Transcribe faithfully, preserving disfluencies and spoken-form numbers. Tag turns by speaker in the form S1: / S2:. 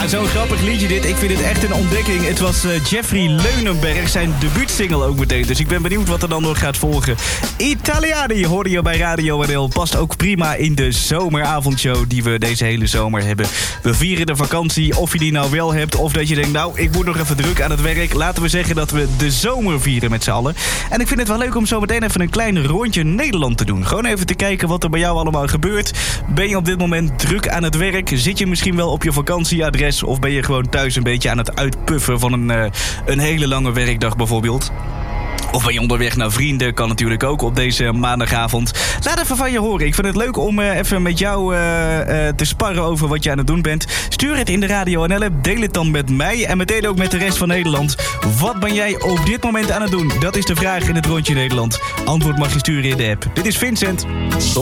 S1: Ja, zo'n grappig liedje dit. Ik vind het echt een ontdekking. Het was uh, Jeffrey Leunenberg, zijn debuutsingle ook meteen. Dus ik ben benieuwd wat er dan nog gaat volgen. Italiani hoorde je bij Radio N L. Past ook prima in de zomeravondshow die we deze hele zomer hebben. We vieren de vakantie, of je die nou wel hebt, of dat je denkt, nou, ik moet nog even druk aan het werk. Laten we zeggen dat we de zomer vieren met z'n allen. En ik vind het wel leuk om zo meteen even een klein rondje Nederland te doen. Gewoon even te kijken wat er bij jou allemaal gebeurt. Ben je op dit moment druk aan het werk? Zit je misschien wel op je vakantieadres? Of ben je gewoon thuis een beetje aan het uitpuffen van een, uh, een hele lange werkdag bijvoorbeeld? Of ben je onderweg naar vrienden? Kan natuurlijk ook op deze maandagavond. Laat even van je horen. Ik vind het leuk om uh, even met jou uh, uh, te sparren over wat je aan het doen bent. Stuur het in de Radio N L-app. Deel het dan met mij en meteen ook met de rest van Nederland. Wat ben jij op dit moment aan het doen? Dat is de vraag in het Rondje Nederland. Antwoord mag je sturen in de app. Dit is Vincent.